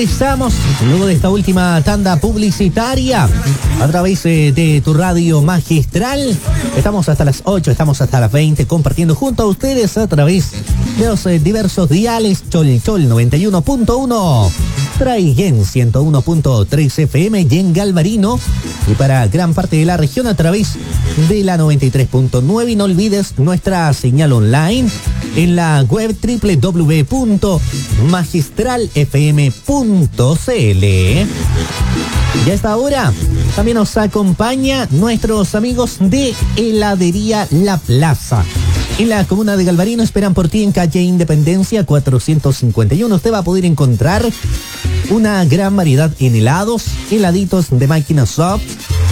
regresamos luego de esta última tanda publicitaria a través de tu radio magistral. Estamos hasta las 8, estamos hasta las 20 compartiendo junto a ustedes a través de los diversos diales Cholchol 91.1, Traiguén 101.3 FM y en Galvarino y para gran parte de la región a través de la 93.9. Y no olvides nuestra señal online en la web www.magistralfm.cl. Y a esta hora también nos acompaña nuestros amigos de Heladería La Plaza. En la comuna de Galvarino esperan por ti en calle Independencia 451. Usted va a poder encontrar una gran variedad en helados, heladitos de máquina soft,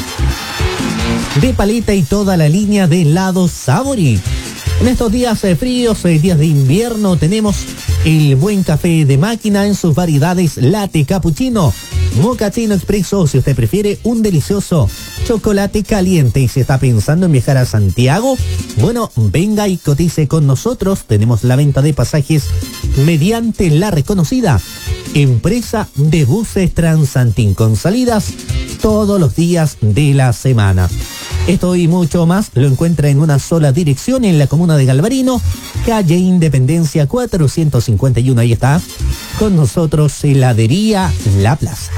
de paleta y toda la línea de helados Sabori. En estos días fríos, días de invierno, tenemos el buen café de máquina en sus variedades latte, cappuccino, mochaccino expreso, si usted prefiere un delicioso chocolate caliente y si está pensando en viajar a Santiago, bueno, venga y cotice con nosotros. Tenemos la venta de pasajes mediante la reconocida empresa de buses Transantín con salidas todos los días de la semana. Esto y mucho más lo encuentra en una sola dirección en la comuna de Galvarino, calle Independencia 451. Ahí está con nosotros Heladería La Plaza.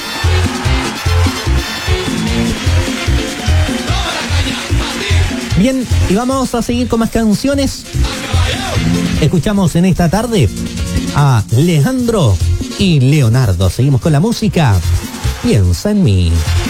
Bien, y vamos a seguir con más canciones. Escuchamos en esta tarde a Leandro y Leonardo. Seguimos con la música. Piensa en mí.